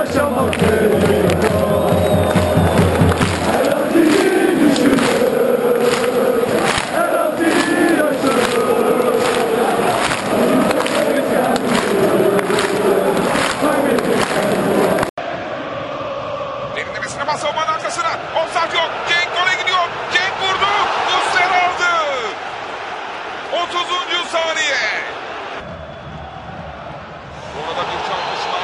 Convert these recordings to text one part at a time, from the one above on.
yaşamak gerekiyor. Her acıyı düşünür, her acıyı yaşanır. Derinlemesine bas savunmanın arkasına. Offside yok. Cenk gole gidiyor. Cenk vurdu. Muslera aldı. 30. saniye. Burada bir çarpışma.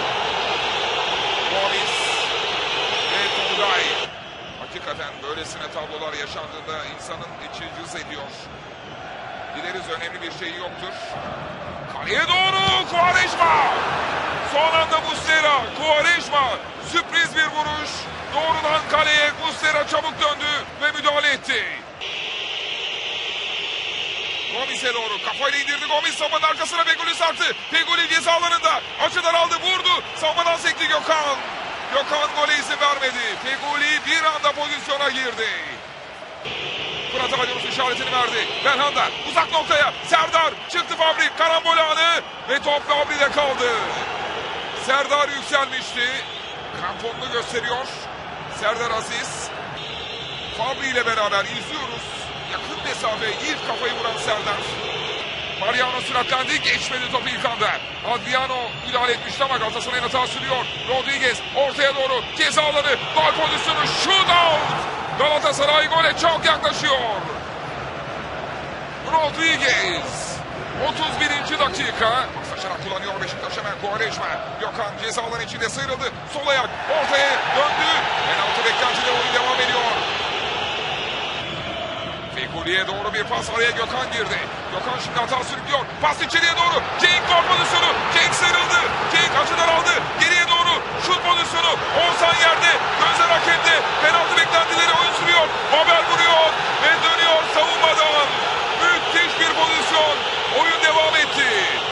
Gomis ve Tolgay. Hakikaten böylesine tablolar yaşandığında insanın içi cız ediyor. Dileriz önemli bir şey yoktur. Kaleye doğru Quaresma. Son anda Muslera. Quaresma. Sürpriz bir vuruş. Doğrudan kaleye Muslera çabuk döndü ve müdahale etti. Gomis'e doğru kafayla indirdi. Gomis savunmanın arkasına Feguli sarktı. Feguli ceza alanında. Açıdan aldı, vurdu. Savunmadan sekti Gökhan. Gökhan gole izin vermedi. Feguli bir anda pozisyona girdi. Fırat Aydınus işaretini verdi. Belhanda uzak noktaya. Serdar çıktı Fabri. Karambol anı ve top Fabri'de kaldı. Serdar yükselmişti. Kramponunu gösteriyor. Serdar Aziz. Fabri ile beraber izliyoruz. Yakın mesafe ilk kafayı vuran Serdar. Mariano süratlendi. Geçmedi topu ilk anda. Adriano müdahale etmişti ama Galatasaray'ın hata sürüyor. Rodriguez ortaya doğru ceza alanı. Gol pozisyonu. Shootout. Galatasaray gole çok yaklaşıyor. Rodriguez. 31. dakika. Paslaşarak kullanıyor Beşiktaş hemen. Quaresma. Gökhan ceza alanı içinde sıyrıldı. Sol ayak ortaya döndü. Penaltı beklentide oyun devam ediyor. Fegüli'ye doğru bir pas, araya Gökhan girdi. Gökhan şimdi hata sürüklüyor. Pas içeriye doğru. Cenk gol pozisyonu. Cenk sıyrıldı. Cenk açıdan aldı. Geriye doğru şut pozisyonu. Oğuzhan yerde. Gözler hakemde. Penaltı beklentileri oyun sürüyor. Babel vuruyor ve dönüyor savunmadan. Müthiş bir pozisyon. Oyun devam etti.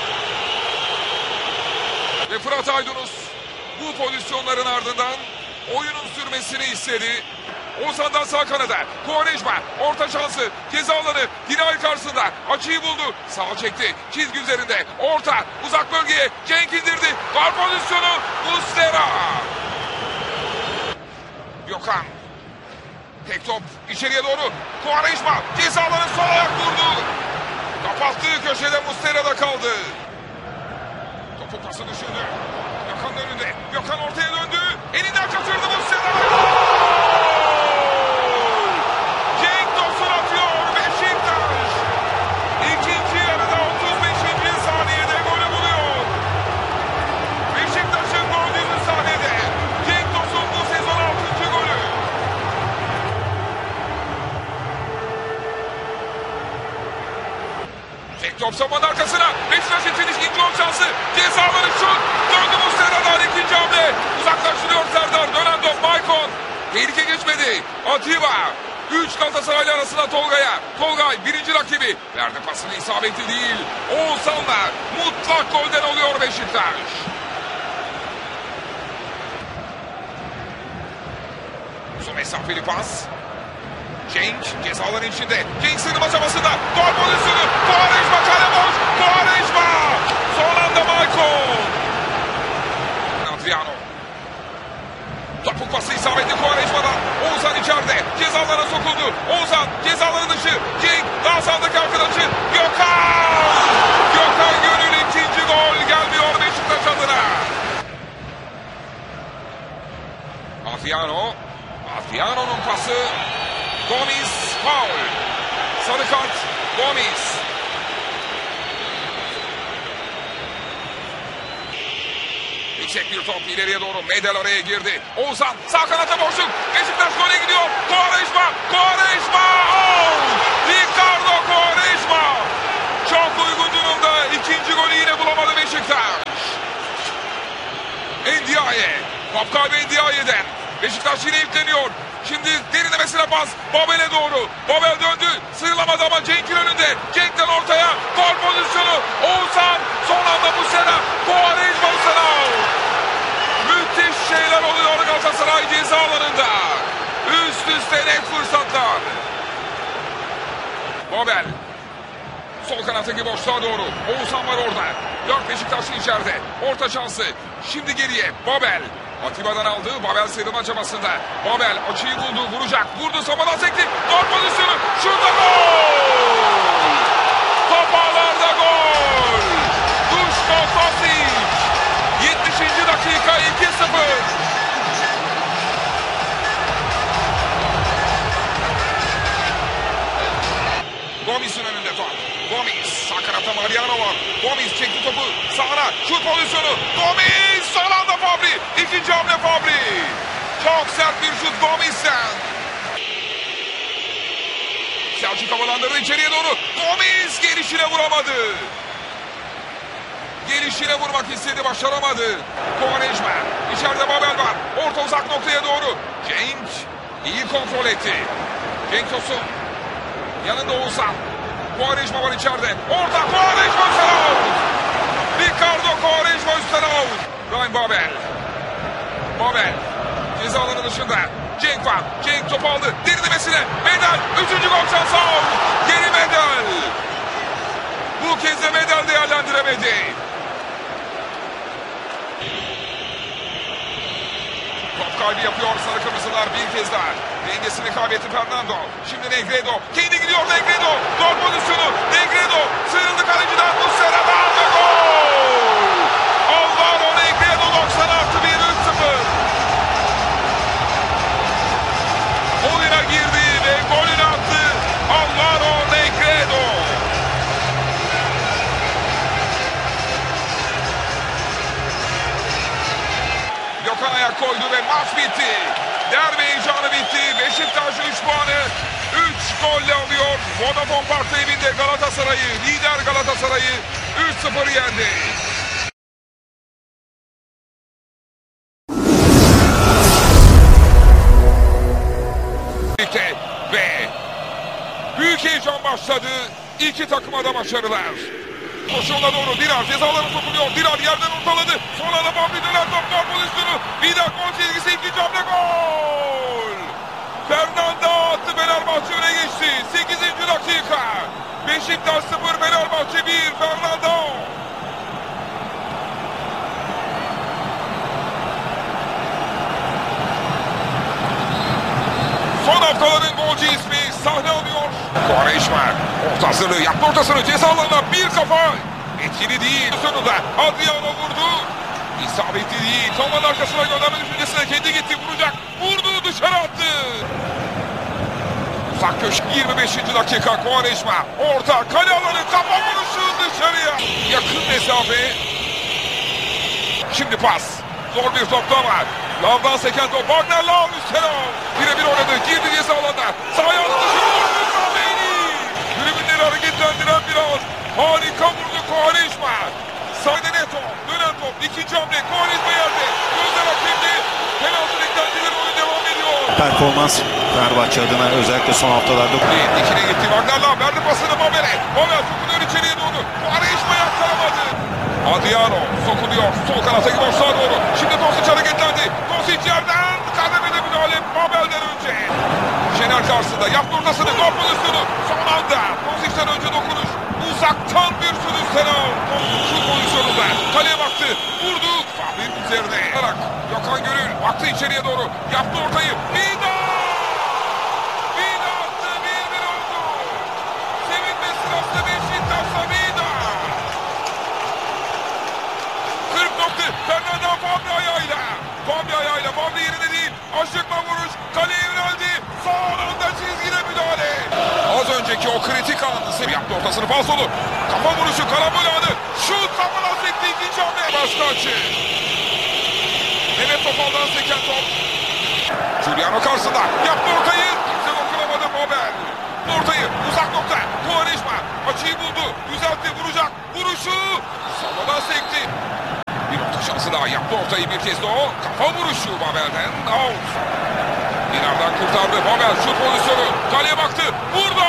Ve Fırat Aydınus bu pozisyonların ardından oyunun sürmesini istedi. Oğuzhan'dan sağ kanada. Quaresma orta şansı. Ceza alanı. Dinay karşısında. Açıyı buldu. Sağ çekti. Çizgi üzerinde. Orta. Uzak bölgeye. Cenk indirdi. Gol pozisyonu. Muslera. Gökhan. Tek top. İçeriye doğru. Quaresma. Ceza alanı sol ayak vurdu. Kapattığı köşede Muslera'da kaldı. Topu pası düşündü. Gökhan'ın önünde. Gökhan ortaya döndü. Elinden kaçırdı Muslera. Top savunmanın arkasına. Beşiktaş için ikinci gol şansı. Cezaları şut. Döndü Muslera'dan ikinci hamle. Uzaklaştırıyor Serdar. Dönen top Maicon. Tehlike geçmedi. Atiba. 3 Galatasaraylı arasında Tolga'ya. Tolgay birinci rakibi. Verdi pasını, isabetli değil. Oğuzhan'la mutlak golden oluyor Beşiktaş. Uzun mesafeli pas. Cenk cezaların içinde. Cenk sığınma çabasında. Gol pozisyonu. Quaresma kale boş. Quaresma. Son anda Maicon. Adriano. Topuk pası isabetli Quaresma'dan. Oğuzhan içeride. Cezalara sokuldu. Oğuzhan cezaları dışı. Cenk daha sağdaki arkadaşı. Gökhan. Gökhan Gönül ikinci gol gelmiyor Beşiktaş adına. Adriano. Adriano'nun pası. Gomis faul. Sarı kart Gomis. Yüksek bir top ileriye doğru. Medel araya girdi. Oğuzhan sağ kanata boşluk. Beşiktaş gole gidiyor. Quaresma. Quaresma. Ricardo Quaresma. Çok uygun durumda. İkinci golü yine bulamadı Beşiktaş. Ndiaye. Top kaybı Ndiaye'den. Beşiktaş yine yükleniyor. Şimdi derinlemesine pas. Babel'e doğru. Babel döndü. Sıyrılamadı ama Cenk'in önünde. Cenk'ten ortaya. Gol pozisyonu. Oğuzhan. Son anda Muslera. Quaresma Muslera. Müthiş şeyler oluyor Galatasaray ceza alanında. Üst üste net fırsatlar. Babel. Sol kanattaki boşluğa doğru. Oğuzhan var orada. 4 Beşiktaşlı içeride. Orta şansı. Şimdi geriye. Babel. Atiba'dan aldı. Babel sıyrılma çabasında. Babel açıyı buldu. Vuracak. Vurdu. Samadan sekti. Gol pozisyonu. Şurada gol! Top ağlarda gol! Duško Tosić. 70. dakika 2-0. Gomis'in önünde top. Gomis. Sağ kanatta Mariano var. Gomis çekti topu. Sağına. Şut pozisyonu. Gomis. Son anda Fabri. İkinci hamle Fabri. Çok sert bir şut Gomis'ten. Selçuk havalandırdı içeriye doğru. Gomis gelişine vuramadı. Gelişine vurmak istedi. Başaramadı. Quaresma. İçeride Babel var. Orta uzak noktaya doğru. Cenk iyi kontrol etti. Cenk Tosun. Yanında Oğuzhan. Quaresma var içeride. Orta Quaresma üstten out. Ricardo Quaresma üstten out. Ryan Babel. Babel. Ceza alanı dışında. Cenk var. Cenk top aldı. Derinlemesine. Medel. Üçüncü gol şansı out. Geri Medel. Bu kez de Medel değerlendiremedi. Top kaybı yapıyor sarı kırmızılar bir kez daha. Dengesini kaybetti Fernando. Şimdi Negredo. Kendi gidiyor Negredo. Gol pozisyonu. Negredo. Sıyrıldı kaleciden. Muslera'dan ve gol. Alvaro Negredo 90 artı 1 3-0. Oyuna girdi ve golünü attı. Alvaro Negredo. Gökhan ayak koydu ve maç bitti. Derbi heyecanı bitti. Beşiktaş 3 puanı 3 golle alıyor. Vodafone Park'ta evinde Galatasaray'ı, lider Galatasaray'ı 3-0 yendi. Ve büyük heyecan başladı. İki takıma da başarılar. Koşuğuna doğru Dirar cezaları sokuluyor. Dirar yerden ortaladı. Sonra da Bambi döner top gol pozisyonu. Vidal gol çizgisi ikinci hamle gol. Fernando attı, Fenerbahçe öne geçti. 8. dakika. Beşiktaş 0 Fenerbahçe 1 Fernando. Son haftaların golcü ismi sahne alıyor. Quaresma orta hazırlığı yaptı, ortasını ceza alanına bir kafa. Etkili değil. Sonunda Adriano vurdu. İsabetli değil. Kamanın arkasına gönderme düşüncesine kendi gitti, vuracak. Vurdu, dışarı attı. Uzak köşe 25. dakika Quaresma. Orta kale alanı, kafa vuruşu dışarıya. Yakın mesafe. Şimdi pas. Zor bir topta var. Lavdan seken top. Wagner Lav üstten al. Birebir oynadı. Girdi ceza alanına. Sağ ayağını dışarı vurdu. Kameni. Tribünleri hareketlendiren bir an. Harika vurdu Quaresma. Sağda Neto. Dönen top. İkinci hamle. Quaresma yerde. Gözler hakemde. Penaltı beklentileri oyun devam ediyor. Performans Fenerbahçe adına özellikle son haftalarda. İkine gitti. Wagner Lav verdi pasını Babel'e. Babel sokuluyor içeriye doğru. Quaresma yakkalamadı. Adriano sokuluyor. Sol kanata gidiyor sağa doğru. Şimdi Tosić hareketlendi. Tosić yerden kademede müdahale Babel'den önce. Şener karşısında yaptı ortasını. Gol pozisyonu. Son anda Tosić'ten önce dokunuş. Uzaktan bir şut üstten al. Şut pozisyonunda. Kaleye baktı. Vurdu. Fabri'nin üzerine. Gökhan Gönül baktı içeriye doğru. Yaptı ortayı. Vida! Vida attı. 1-1 oldu. Sevinme sırası Beşiktaş'ta Vida. 40 nokta. Fernando Fabri ayağıyla. Fabri ayağıyla. Fabri yerine değil. Aşıkma vuruş. Kaleye yöneldi. Son anda çizgide müdahale. Az önceki o kritik anı yaptı ortasını falsolu. Kafa vuruşu, karambol anı. Şut kafadan sekti ikinci hamle. Başka açı. Mehmet Topal'dan seken top. Giuliano karşısında. Yaptı ortayı. Kimse dokunamadı Babel. Ortayı uzak nokta. Quaresma açıyı buldu. Düzeltti, vuracak. Vuruşu. Savadan sekti. Bir orta şansı daha. Yaptı ortayı bir kez de o. Kafa vuruşu Babel'den. Out. Dinar'dan kurtardı. Babel şut pozisyonu. Kaleye baktı. Vurdu.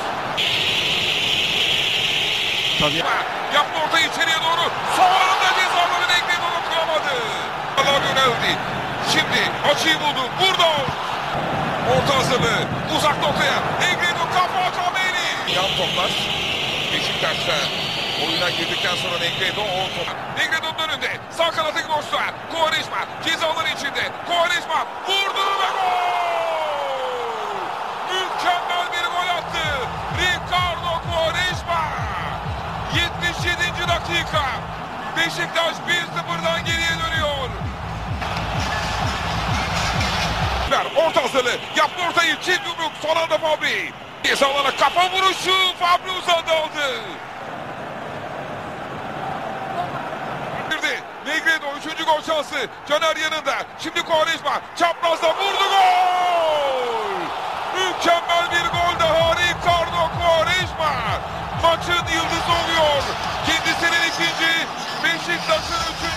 Tabii. Yaptı ortayı içeriye doğru. Son anda cezaları Negredo dokunamadı. Allah yöneldi. Şimdi açıyı buldu. Vurdu. Orta hazırlığı. Uzak noktaya. Negredo kafa Kameni. Yan toplar. Beşiktaş'ta Oyuna girdikten sonra Negredo Negredo'nun önünde. Sağ kanatı boşta. Quaresma ceza alanı içinde. Quaresma vurdu ve gol! Mükemmel bir gol attı. Ricardo Quaresma. 77. dakika. Beşiktaş 1-0'dan geriye dönüyor. Orta hazırlığı. Yaptı ortayı. Çift yumruk. Son anda Fabri. Ceza alana kafa vuruşu. Fabri uzandı aldı. Negredo 3. gol şansı. Caner yanında. Şimdi Quaresma. Çaprazda vurdu gol. Mükemmel bir gol daha. Ricardo Quaresma. Maçın yıldızı oluyor. Kendisinin ikinci. Beşiktaş'ın 3.